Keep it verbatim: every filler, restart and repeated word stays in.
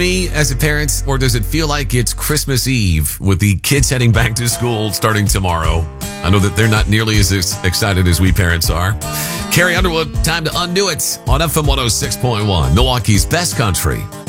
me as a parent, or does it feel like it's Christmas Eve with the kids heading back to school starting tomorrow? I know that they're not nearly as ex- excited as we parents are. Carrie Underwood, time to undo it on F M one oh six point one, Milwaukee's best country.